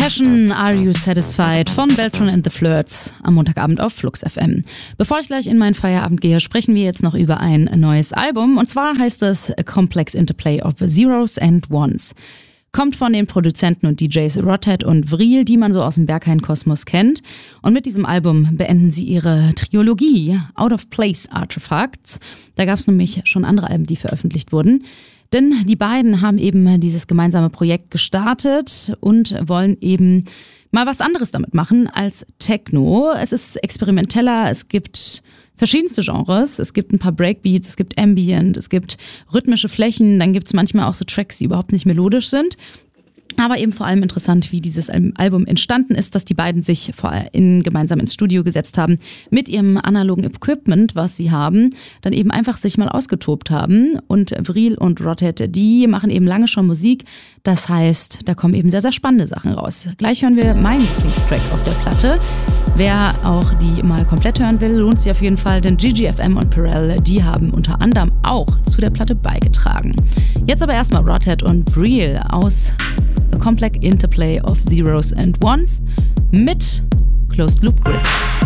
Passion, Are You Satisfied von Beltran and the Flirts am Montagabend auf Flux FM. Bevor ich gleich in meinen Feierabend gehe, sprechen wir jetzt noch über ein neues Album. Und zwar heißt es A Complex Interplay of Zeros and Ones. Kommt von den Produzenten und DJs Rodhead und Vril, die man so aus dem Berghain-Kosmos kennt. Und mit diesem Album beenden sie ihre Trilogie Out of Place Artifacts. Da gab es nämlich schon andere Alben, die veröffentlicht wurden. Denn die beiden haben eben dieses gemeinsame Projekt gestartet und wollen eben mal was anderes damit machen als Techno. Es ist experimenteller, es gibt verschiedenste Genres. Es gibt ein paar Breakbeats, es gibt Ambient, es gibt rhythmische Flächen, dann gibt es manchmal auch so Tracks, die überhaupt nicht melodisch sind. Aber eben vor allem interessant, wie dieses Album entstanden ist, dass die beiden sich gemeinsam ins Studio gesetzt haben mit ihrem analogen Equipment, was sie haben, dann eben einfach sich mal ausgetobt haben. Und Vril und Rodhead, die machen eben lange schon Musik. Das heißt, da kommen eben sehr, sehr spannende Sachen raus. Gleich hören wir meinen Lieblingstrack auf der Platte. Wer auch die mal komplett hören will, lohnt sich auf jeden Fall, denn GGFM und Perel, die haben unter anderem auch zu der Platte beigetragen. Jetzt aber erstmal Rodhead und Vril aus A Complex Interplay of Zeros and Ones mit Closed Loop Grid.